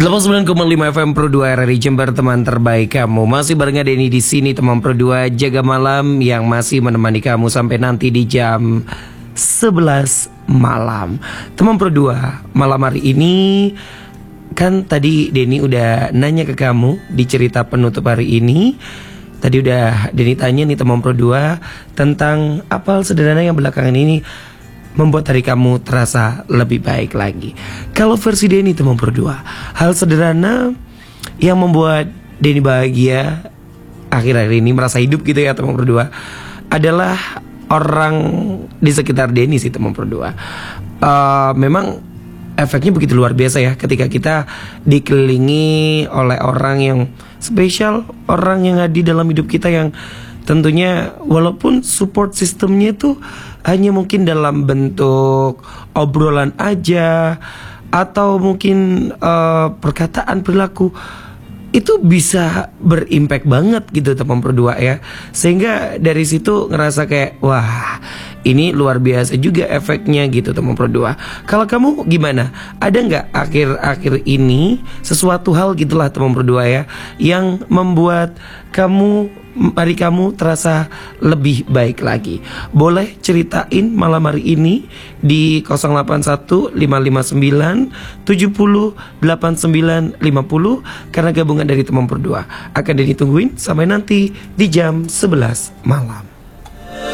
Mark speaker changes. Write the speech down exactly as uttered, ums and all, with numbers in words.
Speaker 1: delapan puluh sembilan koma lima F M Pro dua R R I Jember, teman terbaik kamu. Masih barengan Denny di sini, teman Pro dua jaga malam yang masih menemani kamu sampai nanti di jam sebelas malam. Teman Pro dua, malam hari ini kan tadi Denny udah nanya ke kamu di cerita penutup hari ini. Tadi udah Denny tanya nih teman Pro dua tentang apa hal sederhana yang belakangan ini membuat hari kamu terasa lebih baik lagi. Kalau versi Denny teman Pro dua, hal sederhana yang membuat Denny bahagia akhir-akhir ini, merasa hidup gitu ya teman Pro dua, adalah orang di sekitar Denny sih teman Pro dua. uh, Memang efeknya begitu luar biasa ya ketika kita dikelilingi oleh orang yang spesial, orang yang ada di dalam hidup kita yang tentunya walaupun support sistemnya itu hanya mungkin dalam bentuk obrolan aja atau mungkin uh, perkataan, perilaku, itu bisa berimpact banget gitu teman Pro dua ya. Sehingga dari situ ngerasa kayak wah, ini luar biasa juga efeknya gitu teman Pro dua. Kalau kamu gimana? Ada nggak akhir-akhir ini sesuatu hal gitulah teman Pro dua ya, yang membuat kamu, hari kamu terasa lebih baik lagi? Boleh ceritain malam hari ini di nol delapan satu lima lima sembilan tujuh nol delapan sembilan lima nol. Karena gabungan dari teman Pro dua akan ditungguin sampai nanti di jam sebelas malam.